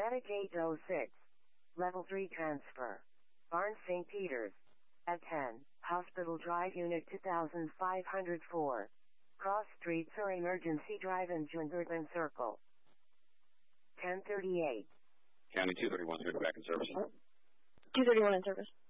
Medic 806. Level 3 transfer. Barnes St. Peters. At 10, Hospital Drive Unit 2504. Cross streets or Emergency Drive in Jungerburn Circle. 1038. County 231, here, back in service. 231 in service.